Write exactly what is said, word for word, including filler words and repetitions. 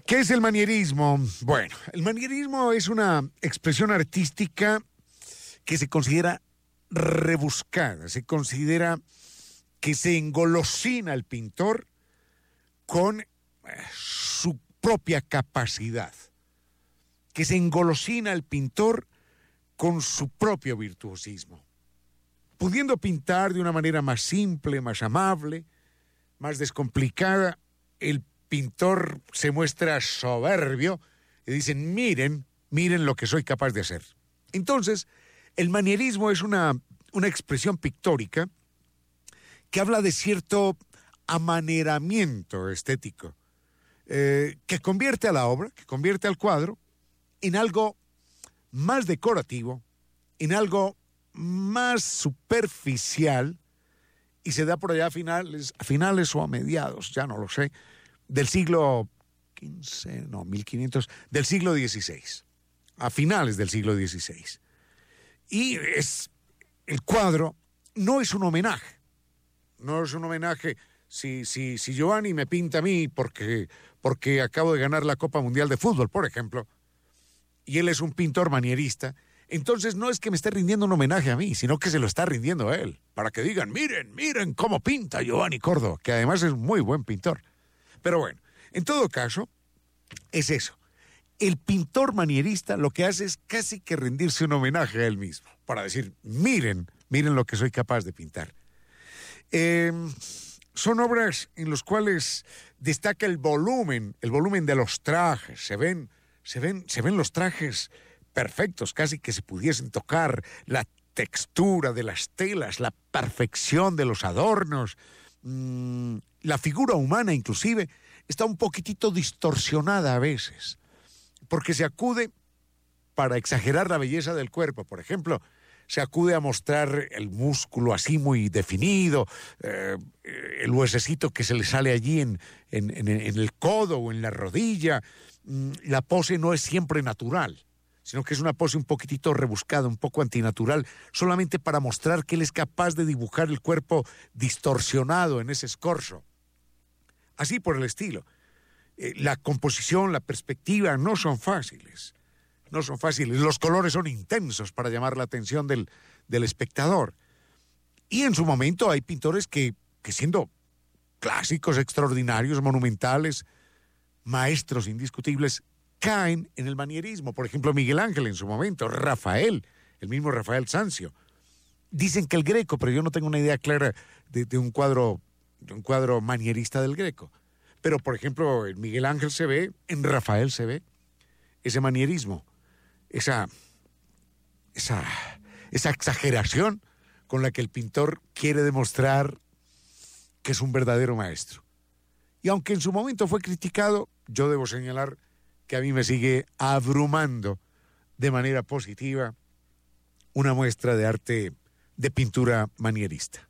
¿Qué es el manierismo? Bueno, el manierismo es una expresión artística que se considera rebuscada, se considera que se engolosina al pintor con su propia capacidad, que se engolosina al pintor con su propio virtuosismo, pudiendo pintar de una manera más simple, más amable, más descomplicada. El pintor se muestra soberbio y dicen, miren, miren lo que soy capaz de hacer. Entonces, el manierismo es una, una expresión pictórica que habla de cierto amaneramiento estético, eh, que convierte a la obra, que convierte al cuadro en algo más decorativo, en algo más superficial, y se da por allá a finales, a finales o a mediados, ya no lo sé, del siglo quince, no, mil quinientos, del siglo dieciséis, a finales del siglo dieciséis. Y es, el cuadro no es un homenaje, no es un homenaje. Si, si, si Giovanni me pinta a mí porque, porque acabo de ganar la Copa Mundial de Fútbol, por ejemplo, y él es un pintor manierista, entonces no es que me esté rindiendo un homenaje a mí, sino que se lo está rindiendo a él, para que digan, miren, miren cómo pinta Giovanni Córdoba, que además es muy buen pintor. Pero bueno, en todo caso, es eso. El pintor manierista lo que hace es casi que rendirse un homenaje a él mismo, para decir, miren, miren lo que soy capaz de pintar. Eh, son obras en las cuales destaca el volumen, el volumen de los trajes, se ven, se ven, se ven los trajes perfectos, casi que se pudiesen tocar, la textura de las telas, la perfección de los adornos, mmm, la figura humana inclusive está un poquitito distorsionada a veces, porque se acude, para exagerar la belleza del cuerpo, por ejemplo, se acude a mostrar el músculo así muy definido, eh, el huesecito que se le sale allí en, en, en, en el codo o en la rodilla. La pose no es siempre natural, sino que es una pose un poquitito rebuscada, un poco antinatural, solamente para mostrar que él es capaz de dibujar el cuerpo distorsionado en ese escorzo. Así por el estilo. Eh, la composición, la perspectiva no son fáciles. No son fáciles. Los colores son intensos para llamar la atención del, del espectador. Y en su momento hay pintores que, que siendo clásicos, extraordinarios, monumentales, maestros indiscutibles, caen en el manierismo. Por ejemplo, Miguel Ángel en su momento, Rafael, el mismo Rafael Sanzio. Dicen que el Greco, pero yo no tengo una idea clara de, de un cuadro, de un cuadro manierista del Greco. Pero, por ejemplo, en Miguel Ángel se ve, en Rafael se ve ese manierismo, esa, esa, esa exageración con la que el pintor quiere demostrar que es un verdadero maestro. Y aunque en su momento fue criticado, yo debo señalar que a mí me sigue abrumando de manera positiva una muestra de arte de pintura manierista.